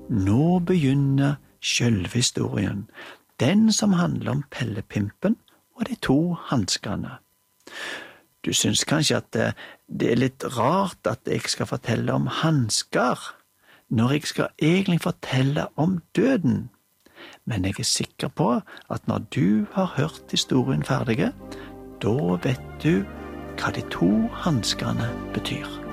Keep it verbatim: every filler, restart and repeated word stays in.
Nå begynner selve historien, den som handler om Pellepimpen og de to hanskene. Du syns kanskje at det, det er litt rart at jeg skal fortelle om hansker, når jeg skal egentlig fortelle om døden. Men jeg er sikker på at når du har hørt historien ferdige, da vet du hva de to hanskene betyr.